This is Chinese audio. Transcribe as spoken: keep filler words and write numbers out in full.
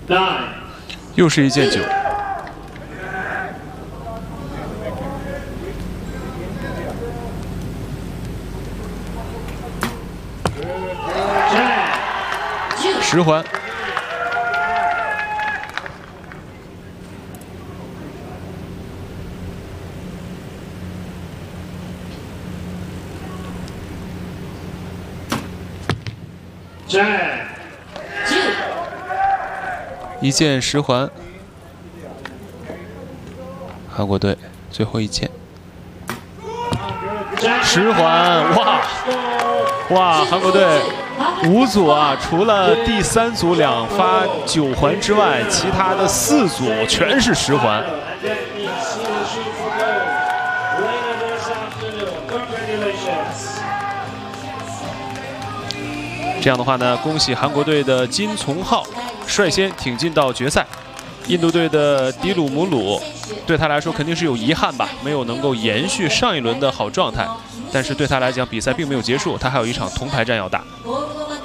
又是一件九。十环。 一键十环，韩国队最后一键，十环，哇哇！韩国队五组啊，除了第三组两发九环之外，其他的四组全是十环。 这样的话呢，恭喜韩国队的金从浩率先挺进到决赛。印度队的迪鲁姆鲁对他来说肯定是有遗憾吧，没有能够延续上一轮的好状态。但是对他来讲，比赛并没有结束，他还有一场铜牌战要打。